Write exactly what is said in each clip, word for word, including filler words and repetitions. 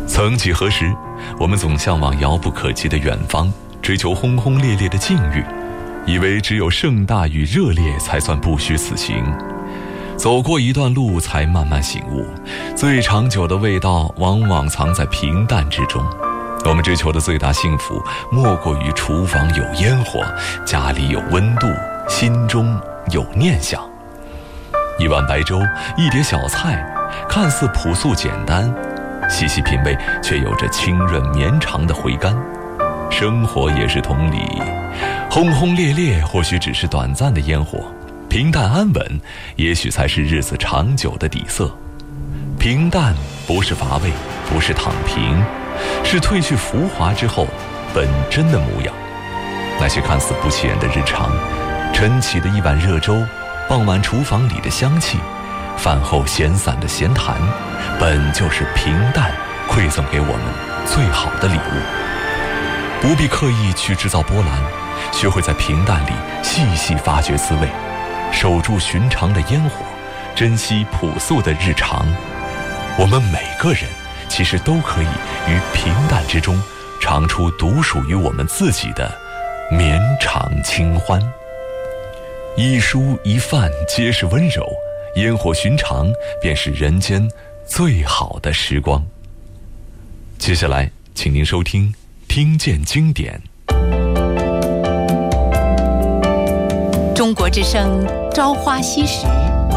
曾几何时，我们总向往遥不可及的远方，追求轰轰烈烈的境遇，以为只有盛大与热烈才算不虚此行。走过一段路才慢慢醒悟，最长久的味道往往藏在平淡之中。我们追求的最大幸福，莫过于厨房有烟火，家里有温度，心中有念想。一碗白粥，一碟小菜，看似朴素简单，细细品味却有着清润绵长的回甘。生活也是同理，轰轰烈烈或许只是短暂的烟火，平淡安稳也许才是日子长久的底色。平淡不是乏味，不是躺平，是褪去浮华之后本真的模样。那些看似不起眼的日常，晨起的一碗热粥，傍晚厨房里的香气，饭后闲散的闲谈，本就是平淡馈赠给我们最好的礼物。不必刻意去制造波澜，学会在平淡里细细发掘滋味，守住寻常的烟火，珍惜朴素的日常。我们每个人其实都可以于平淡之中尝出独属于我们自己的绵长清欢。一蔬一饭皆是温柔，烟火寻常便是人间最好的时光。接下来请您收听听见经典。 中国之声朝花夕拾，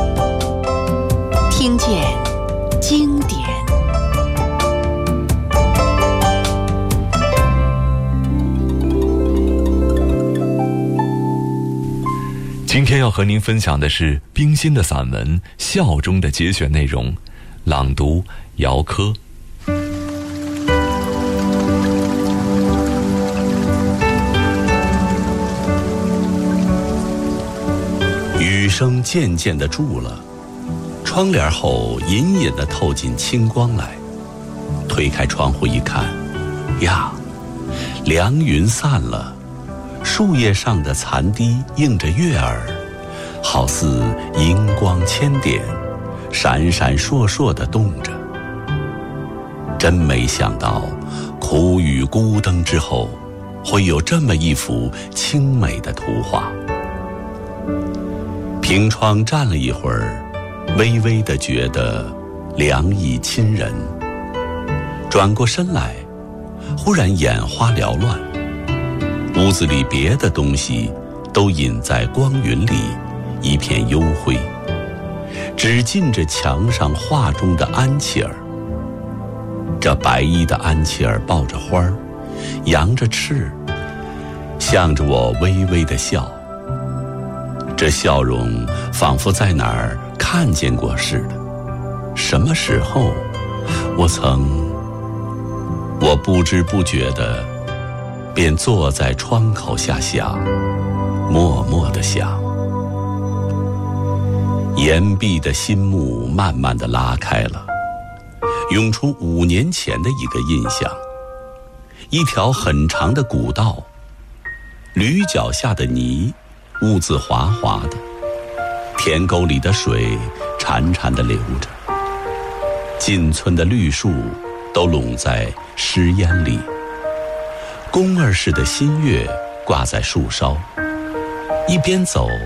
听见经典。 今天要和您分享的是冰心的散文《笑》中的节选内容，朗读姚科。 雨声渐渐地住了，窗帘后隐隐地透进清光来。推开窗户一看，呀，凉云散了，树叶上的残滴映着月儿，好似银光千点，闪闪烁烁地动着。真没想到，苦雨孤灯之后，会有这么一幅清美的图画。凭窗站了一会儿，微微地觉得凉意侵人。转过身来，忽然眼花缭乱，屋子里别的东西都隐在光云里，一片幽灰，只近着墙上画中的安琪儿。这白衣的安琪儿抱着花儿，扬着翅，向着我微微地笑。这笑容仿佛在哪儿看见过似的。什么时候我曾……我不知不觉地便坐在窗口下想，默默地想。岩壁的心幕慢慢地拉开了，涌出五年前的一个印象。一条很长的古道，驴脚下的泥污渍滑滑的，田沟里的水潺潺地流着，进村的绿树都拢在湿烟里，宫儿似的新月挂在树梢，一边走